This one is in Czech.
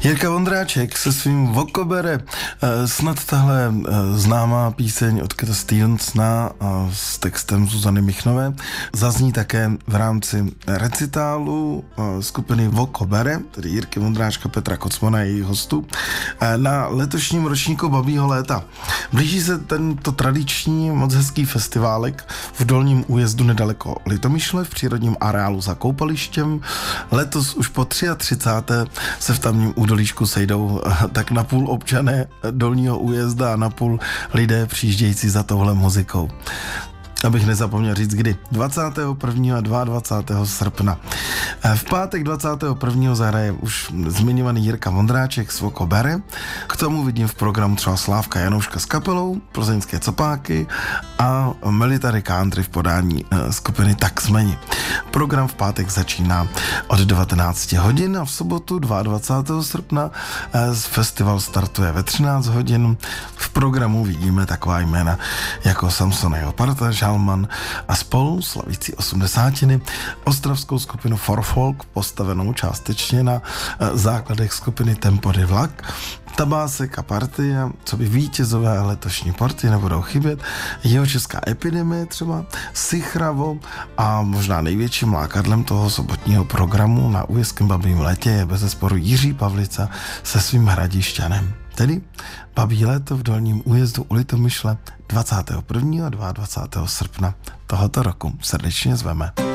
Jirka Vondráček se svým Vokobere, snad tahle známá píseň od Kata Stevensona s textem Zuzany Michnové zazní také v rámci recitálu skupiny Vokobere, tedy Jirky Vondráčka, Petra Kocmana a jejich hostů, na letošním ročníku Babího léta. Blíží se tento tradiční moc hezký festiválek v Dolním Újezdu nedaleko Litomyšle v přírodním areálu za koupalištěm. Letos už po 33. se v tamním údolíčku sejdou tak napůl občané Dolního Újezda a napůl lidé přijíždějící za touhle muzikou. Abych nezapomněl říct kdy. 21. a 22. srpna. V pátek 21. zahraje už zmiňovaný Jirka Vondráček s Vokobere. K tomu vidím v programu třeba Slávka Janouška s kapelou, Plzeňské copáky a Military Country v podání skupiny Taxmeni. Program v pátek začíná od 19 hodin a v sobotu 22. srpna festival startuje ve 13 hodin. V programu vidíme taková jména jako Samson jeho parta, Žalman a spolu slavící 80. ostravskou skupinu For Folk, postavenou částečně na základech skupiny Tempo de Vlak. Tabásek a partie, co by vítězové letošní partie nebudou chybět, Jihočeská epidemie třeba, Sichravo a možná největším lákadlem toho sobotního programu na Újezdském Babím létě je bezesporu Jiří Pavlica se svým Hradišťanem. Tedy Babí léto v Dolním Újezdu u Litomyšle 21. a 22. srpna tohoto roku. Srdečně zveme.